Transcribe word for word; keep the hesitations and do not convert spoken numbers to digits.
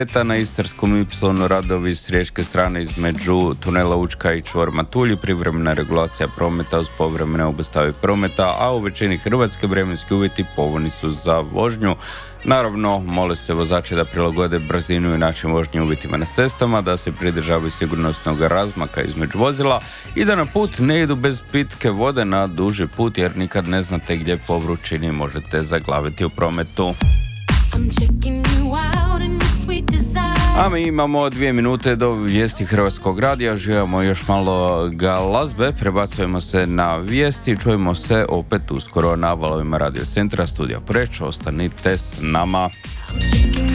Na Istarskom ipsilonu radovi s riječke strane između tunela Učka i čvor Matulji, privremena regulacija prometa uz povremene obustave prometa, a u većini Hrvatske vremenski uvjeti povoljni su za vožnju. Naravno, mole se vozači da prilagode brzinu i način vožnje uvjetima na cestama, da se pridržavaju sigurnosnog razmaka između vozila i da na put ne idu bez pitke vode na duži put, jer nikad ne znate gdje po vrućini možete zaglaviti u prometu. A mi imamo dvije minute do vijesti Hrvatskog radija, živimo još malo glazbe, prebacujemo se na vijesti, čujemo se opet uskoro na valovima Radio Centra, studija Poreč, ostanite s nama.